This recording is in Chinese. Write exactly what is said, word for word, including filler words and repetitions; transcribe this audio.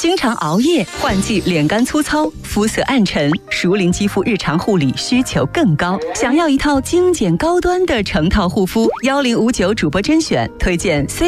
经常熬夜，换季脸干粗糙，肤色暗沉，熟龄肌肤日常护理需求更高。想要一套精简高端的成套护肤，幺零五九主播甄选推荐 C